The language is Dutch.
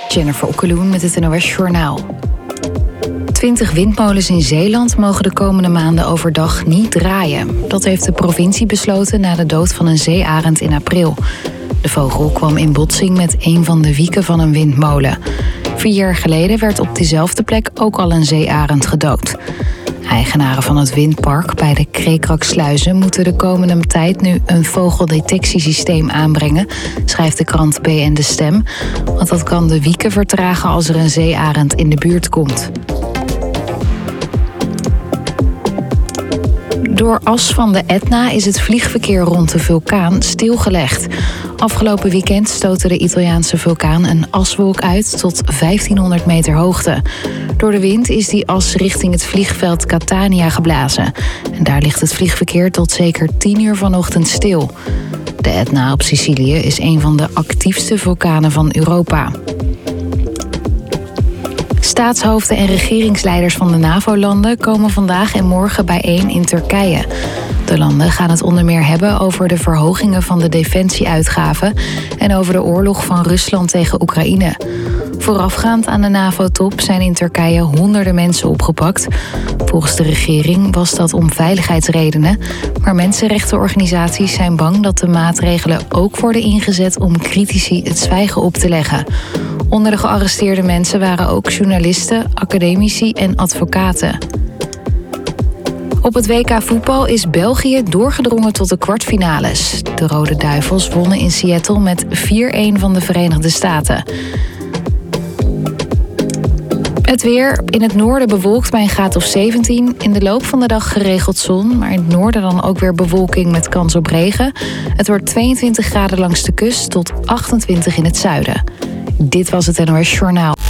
Jennifer Okkeloen met het NOS Journaal. 20 windmolens in Zeeland mogen de komende maanden overdag niet draaien. Dat heeft de provincie besloten na de dood van een zeearend in april. De vogel kwam in botsing met een van de wieken van een windmolen. 4 jaar geleden werd op diezelfde plek ook al een zeearend gedood. Eigenaren van het windpark bij de Kreekraksluizen moeten de komende tijd nu een vogeldetectiesysteem aanbrengen, schrijft de krant BN De Stem. Want dat kan de wieken vertragen als er een zeearend in de buurt komt. Door as van de Etna is het vliegverkeer rond de vulkaan stilgelegd. Afgelopen weekend stootte de Italiaanse vulkaan een aswolk uit tot 1500 meter hoogte. Door de wind is die as richting het vliegveld Catania geblazen. En daar ligt het vliegverkeer tot zeker 10 uur vanochtend stil. De Etna op Sicilië is een van de actiefste vulkanen van Europa. Staatshoofden en regeringsleiders van de NAVO-landen komen vandaag en morgen bijeen in Turkije. De landen gaan het onder meer hebben over de verhogingen van de defensieuitgaven en over de oorlog van Rusland tegen Oekraïne. Voorafgaand aan de NAVO-top zijn in Turkije honderden mensen opgepakt. Volgens de regering was dat om veiligheidsredenen, maar mensenrechtenorganisaties zijn bang dat de maatregelen ook worden ingezet om critici het zwijgen op te leggen. Onder de gearresteerde mensen waren ook journalisten, academici en advocaten. Op het WK voetbal is België doorgedrongen tot de kwartfinales. De Rode Duivels wonnen in Seattle met 4-1 van de Verenigde Staten. Het weer, in het noorden bewolkt bij een graad of 17. In de loop van de dag geregeld zon, maar in het noorden dan ook weer bewolking met kans op regen. Het wordt 22 graden langs de kust tot 28 in het zuiden. Dit was het NOS Journaal.